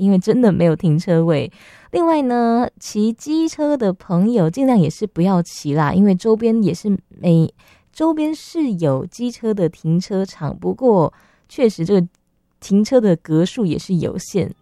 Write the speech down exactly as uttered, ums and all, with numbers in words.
因为真的没有停车位。另外呢，骑机车的朋友尽量也是不要骑啦，因为周边也是每周边是有机车的停车场，不过确实这个停车的格数也是有限，